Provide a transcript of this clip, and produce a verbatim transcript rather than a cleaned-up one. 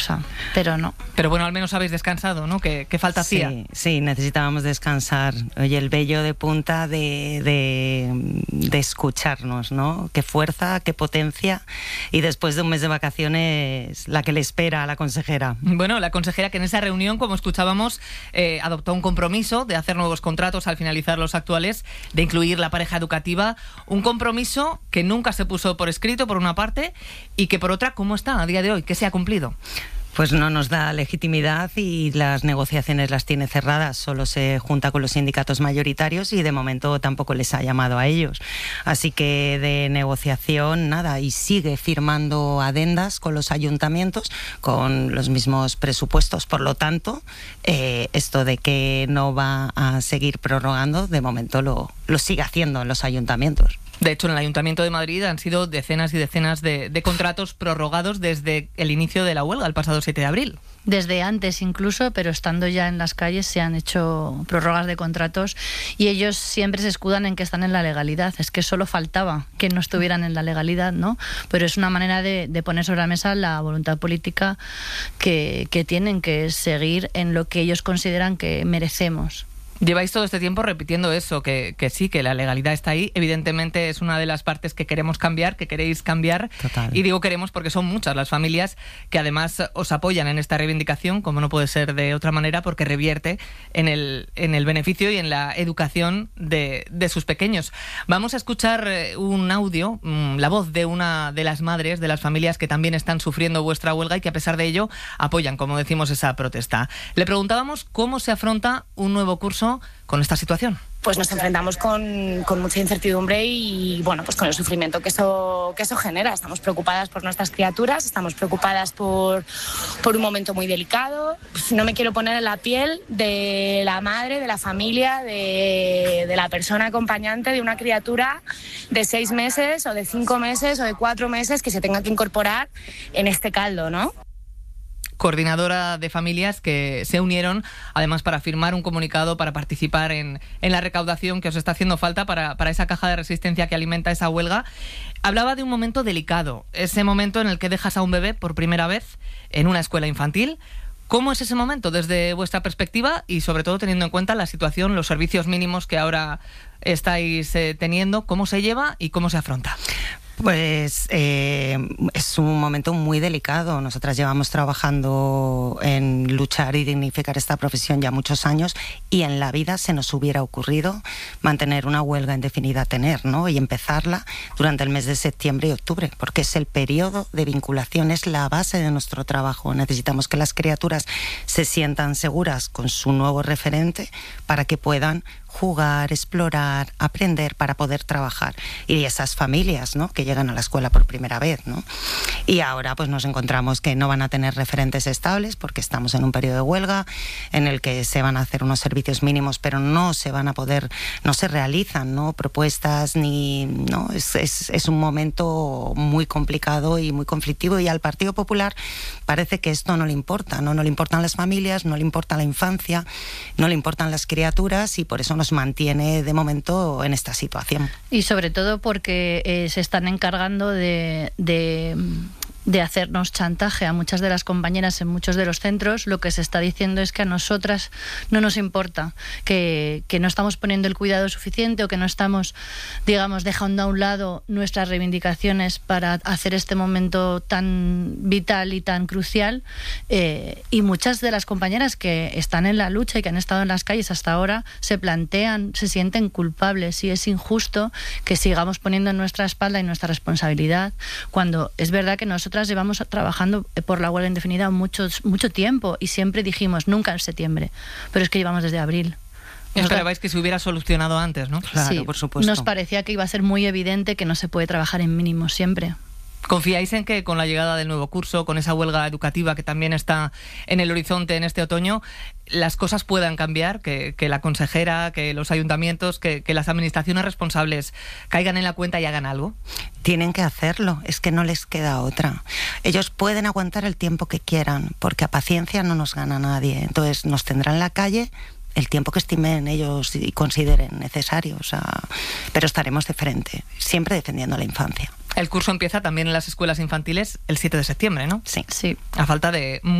cosa, pero no. Pero bueno, al menos habéis descansado, ¿no? ¿Qué, qué falta sí, hacía? Sí, necesitábamos descansar. Oye, el vello de punta de, de, de escucharnos, ¿no? Qué fuerza, qué potencia. Y después de un mes de vacaciones, la que le espera a la consejera. Bueno, la consejera que en esa reunión, como escuchábamos, eh, adoptó un compromiso de hacer nuevos contratos al finalizar los actuales, de incluir la pareja educativa, un compromiso que nunca se puso por escrito, por una parte, y que por otra, ¿cómo está a día de hoy? ¿Qué se ha cumplido? Pues no nos da legitimidad y las negociaciones las tiene cerradas. Solo se junta con los sindicatos mayoritarios y de momento tampoco les ha llamado a ellos. Así que de negociación nada, y sigue firmando adendas con los ayuntamientos con los mismos presupuestos. Por lo tanto, eh, esto de que no va a seguir prorrogando, de momento lo, lo sigue haciendo en los ayuntamientos. De hecho, en el Ayuntamiento de Madrid han sido decenas y decenas de, de contratos prorrogados desde el inicio de la huelga, el pasado siete de abril. Desde antes incluso, pero estando ya en las calles se han hecho prórrogas de contratos y ellos siempre se escudan en que están en la legalidad. Es que solo faltaba que no estuvieran en la legalidad, ¿no? Pero es una manera de, de poner sobre la mesa la voluntad política que, que tienen, que es seguir en lo que ellos consideran que merecemos. Lleváis todo este tiempo repitiendo eso, que, que sí, que la legalidad está ahí. Evidentemente es una de las partes que queremos cambiar, que queréis cambiar. Total. Y digo queremos porque son muchas las familias que además os apoyan en esta reivindicación, como no puede ser de otra manera, porque revierte en el, en el beneficio y en la educación de, de sus pequeños. Vamos a escuchar un audio, la voz de una de las madres de las familias que también están sufriendo vuestra huelga y que a pesar de ello apoyan, como decimos, esa protesta. Le preguntábamos cómo se afronta un nuevo curso con esta situación. Pues nos enfrentamos con, con mucha incertidumbre y bueno, pues con el sufrimiento que eso, que eso genera. Estamos preocupadas por nuestras criaturas, estamos preocupadas por, por un momento muy delicado. No me quiero poner en la piel de la madre, de la familia, de, de la persona acompañante de una criatura de seis meses o de cinco meses o de cuatro meses que se tenga que incorporar en este caldo, ¿no? Coordinadora de familias que se unieron además para firmar un comunicado para participar en, en la recaudación que os está haciendo falta para, para esa caja de resistencia que alimenta esa huelga. Hablaba de un momento delicado, ese momento en el que dejas a un bebé por primera vez en una escuela infantil. ¿Cómo es ese momento desde vuestra perspectiva y sobre todo teniendo en cuenta la situación, los servicios mínimos que ahora estáis eh, teniendo? ¿Cómo se lleva y cómo se afronta? Pues eh, es un momento muy delicado. Nosotras llevamos trabajando en luchar y dignificar esta profesión ya muchos años y en la vida se nos hubiera ocurrido mantener una huelga indefinida a tener, ¿no? Y empezarla durante el mes de septiembre y octubre, porque es el periodo de vinculación, es la base de nuestro trabajo. Necesitamos que las criaturas se sientan seguras con su nuevo referente para que puedan jugar, explorar, aprender para poder trabajar. Y esas familias, ¿no?, que llegan a la escuela por primera vez, ¿no? Y ahora pues nos encontramos que no van a tener referentes estables porque estamos en un periodo de huelga en el que se van a hacer unos servicios mínimos, pero no se van a poder, no se realizan, ¿no?, propuestas ni, ¿no? Es, es, es un momento muy complicado y muy conflictivo y al Partido Popular parece que esto no le importa, ¿no? No le importan las familias, no le importa la infancia, no le importan las criaturas y por eso nos mantiene de momento en esta situación. Y sobre todo porque eh, se están encargando de, de, de hacernos chantaje a muchas de las compañeras en muchos de los centros. Lo que se está diciendo es que a nosotras no nos importa, que, que no estamos poniendo el cuidado suficiente o que no estamos, digamos, dejando a un lado nuestras reivindicaciones para hacer este momento tan vital y tan crucial. Eh, y muchas de las compañeras que están en la lucha y que han estado en las calles hasta ahora se plantean, se sienten culpables y es injusto que sigamos poniendo en nuestra espalda y nuestra responsabilidad cuando es verdad que nosotras llevamos trabajando por la huelga indefinida mucho, mucho tiempo y siempre dijimos nunca en septiembre, pero es que llevamos desde abril. Esperabais que se hubiera solucionado antes, ¿no? Claro, sí, por supuesto. Nos parecía que iba a ser muy evidente que no se puede trabajar en mínimos siempre. ¿Confiáis en que con la llegada del nuevo curso, con esa huelga educativa que también está en el horizonte en este otoño, las cosas puedan cambiar? Que, que la consejera, que los ayuntamientos, que, que las administraciones responsables caigan en la cuenta y hagan algo. Tienen que hacerlo, es que no les queda otra. Ellos pueden aguantar el tiempo que quieran, porque a paciencia no nos gana nadie. Entonces nos tendrán en la calle el tiempo que estimen ellos y consideren necesario, o sea, pero estaremos de frente, siempre defendiendo la infancia. El curso empieza también en las escuelas infantiles el siete de septiembre, ¿no? Sí. Sí. A falta de